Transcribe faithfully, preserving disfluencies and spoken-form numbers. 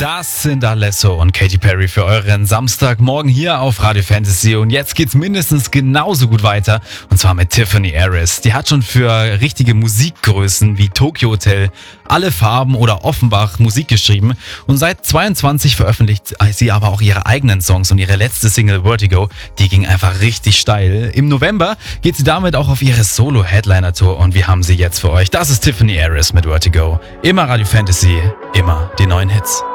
Das sind Alesso und Katy Perry für euren Samstagmorgen hier auf Radio Fantasy. Und jetzt geht's mindestens genauso gut weiter. Und zwar mit Tiffany Harris. Die hat schon für richtige Musikgrößen wie Tokyo Hotel, Alle Farben oder Offenbach Musik geschrieben. Und seit zweiundzwanzig veröffentlicht sie aber auch ihre eigenen Songs. Und ihre letzte Single Vertigo, die ging einfach richtig steil. Im November geht sie damit auch auf ihre Solo-Headliner-Tour. Und wir haben sie jetzt für euch. Das ist Tiffany Harris mit Vertigo. Immer Radio Fantasy, immer die neuen Hits.